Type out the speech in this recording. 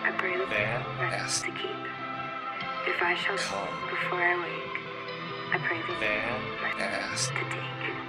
I pray the Fast. to keep. If I shall Come. before I wake, I pray the Fast. to take.